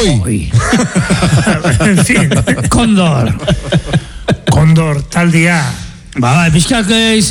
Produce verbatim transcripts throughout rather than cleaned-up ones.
Oi! En fin, Kondor. Kondor, taldia. Ba, ba, pixkak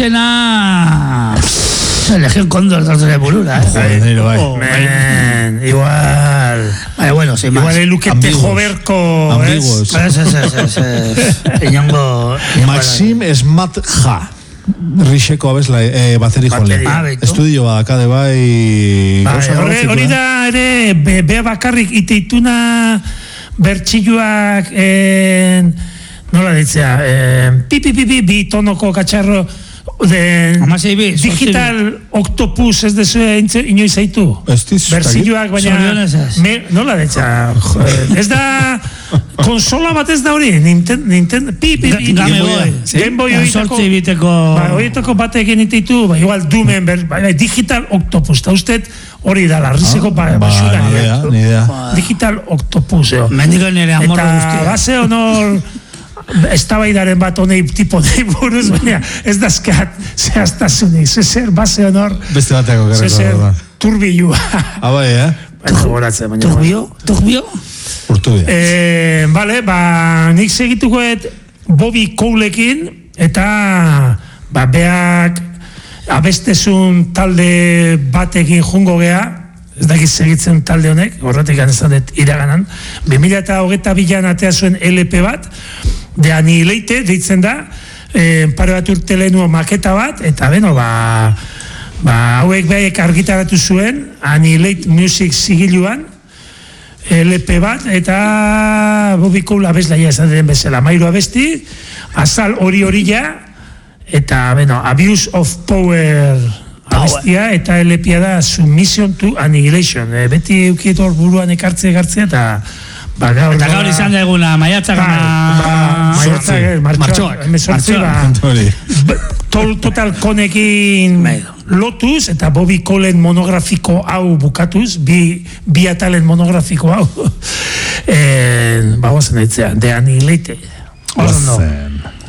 izena... Legión Kondor tartore burura, eh? Joder, bai. Men, igual... Bai, bueno, sin más. Igual elukete joberko, Ambiguos. Ez, ez, ez, ez, ez. Inongo... Maxim Smatja. Rixeko abesla, eh, bateri jole. Ah, beitu. Estudio ba, akade bai... Bai, gauza hori, grafikoa. hori da ere, be, bea bakarrik iteituna bertxilluak, en, nola ditzea, en, pi, pi, pi, pi, bi tonoko katxarro, de, Hamasei bi, digital octopus ez dezu inoiz zaitu. Ez diz, Bertxilluak, baina, Zorionez ez. me, nola ditzea, joder, ez da, konsola bat ez da hori, Nintendo, Nintendo, pi, pi, pi, Game Game Boy. Game Boy horietako, Sortzi biteko... ba, horietako batekin ititu, ba, igual Doomen, ber, ba, digital octopus, eta usted hori da, larrizeko ba, ba, basura. ni idea, ni idea. Digital octopus, eo. Mendiko nire amorro Eta guztia. base honor eztabaidaren bat honei tipo de buruz, baina ez dazkat zehaztasunik, zezer base honor, Beste bateko zezer garriko. turbilua. Abai, eh? Baina gogoratzen, baina. Turbio? Turbio? Urtu dira. Eh, vale, ba, nik segitukoet Bobby Colekin, eta ba, beak abestezun talde batekin jungo gea, ez dakit segitzen talde honek, horretik anezan dut iraganan, bi mila hogeita bian atea zuen L P bat, de Annihilate, deitzen da, eh, pare bat urte lehenua maketa bat, eta beno, ba, ba, hauek behaek argitaratu zuen, Annihilate Music zigiluan, L P bat, eta Bobby Cole abeslaia esan den bezala, mairu abesti, azal hori hori ja, eta, beno, Abuse of Power abestia, eta L P-a da Submission to Annihilation. E, beti eukiet hor buruan ekartze gartzea, eta ba, gaur... Eta gaur izan deguna, maiatzak Ba, ama... maiatzak, martxoak, Martxoak. emezortzi, ba, Hori. Tol, total konekin lotuz, eta Bobby Colen monografiko hau bukatuz, bi, bi atalen monografiko hau. e, ba, gozen eitzea, de Annihilate. Oso no. Gozen.